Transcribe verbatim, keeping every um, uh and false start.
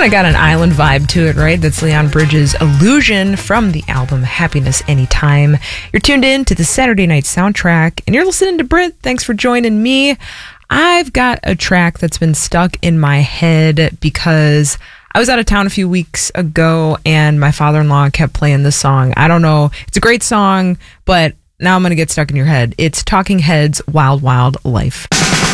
Kind of got an island vibe to it, right? That's Leon Bridges' Illusion from the album Happiness Anytime. You're tuned in to the Saturday Night Soundtrack, and you're listening to Brit. Thanks for joining me. I've got a track that's been stuck in my head because I was out of town a few weeks ago, and my father-in-law kept playing this song. I don't know. It's a great song, but now I'm going to get stuck in your head. It's Talking Heads' Wild Wild Life.